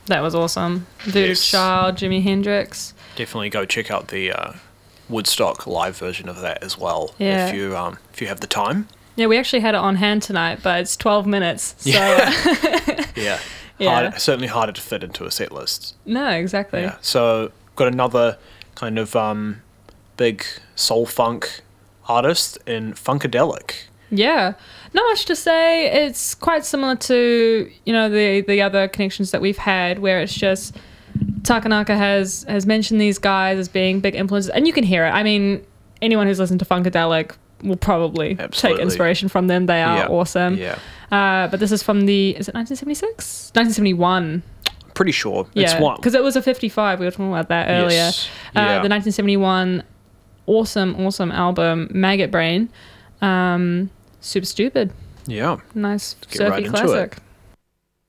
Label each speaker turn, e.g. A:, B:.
A: That was awesome. Voodoo
B: Yes.
A: Child, Jimi Hendrix.
B: Definitely go check out the Woodstock live version of that as well.
A: Yeah.
B: If you have the time.
A: Yeah, we actually had it on hand tonight, but it's 12 minutes. So
B: Yeah.
A: Yeah.
B: Certainly harder to fit into a set list.
A: no, exactly.
B: Yeah. So got another kind of big soul funk artist in Funkadelic.
A: Yeah. Not much to say. It's quite similar to, the other connections that we've had where it's just Takanaka has mentioned these guys as being big influences, and you can hear it. I mean, anyone who's listened to Funkadelic will probably
B: Absolutely.
A: take inspiration from them. They are awesome.
B: Yeah.
A: But this is from is it 1976? 1971.
B: Pretty sure.
A: Yeah,
B: It's one.
A: because it was a 55. We were talking about that earlier.
B: Yes. Yeah.
A: The 1971 awesome album, Maggot Brain. Super Stupid.
B: Yeah.
A: Nice
B: Get
A: surfy
B: right into
A: classic.
B: it.